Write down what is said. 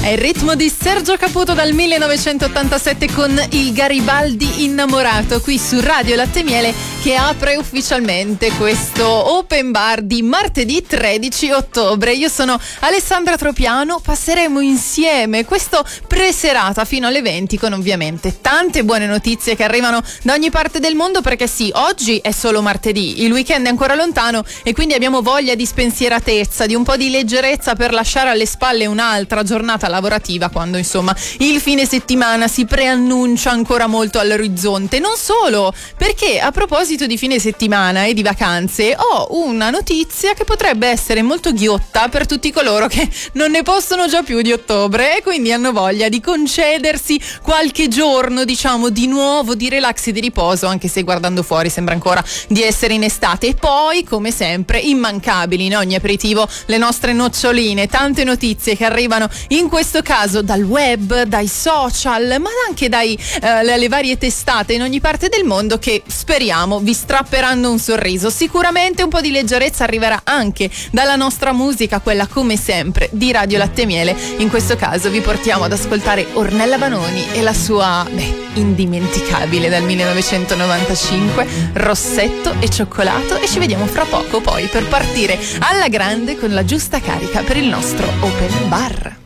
È il ritmo di Sergio Caputo dal 1987 con il Garibaldi innamorato qui su Radio Latte Miele, che apre ufficialmente questo open bar di martedì 13 ottobre. Io sono Alessandra Tropiano, passeremo insieme questo preserata fino alle 20 con ovviamente tante buone notizie che arrivano da ogni parte del mondo, perché sì, oggi è solo martedì, il weekend è ancora lontano e quindi abbiamo voglia di spensieratezza, di un po' di leggerezza per lasciare alle spalle un'altra giornata lavorativa, quando insomma il fine settimana si preannuncia ancora molto all'orizzonte. Non solo, perché a proposito di fine settimana e di vacanze ho una notizia che potrebbe essere molto ghiotta per tutti coloro che non ne possono già più di ottobre e quindi hanno voglia di concedersi qualche giorno, diciamo, di nuovo di relax e di riposo, anche se guardando fuori sembra ancora di essere in estate. E poi, come sempre, immancabili in ogni aperitivo le nostre noccioline, tante notizie che arrivano in questo caso dal web, dai social, ma anche dalle varie testate in ogni parte del mondo, che speriamo vi strapperanno un sorriso. Sicuramente un po' di leggerezza arriverà anche dalla nostra musica, quella come sempre di Radio Latte Miele. In questo caso vi portiamo ad ascoltare Ornella Vanoni e la sua, indimenticabile dal 1995, Rossetto e cioccolato, e ci vediamo fra poco poi per partire alla grande con la giusta carica per il nostro open bar.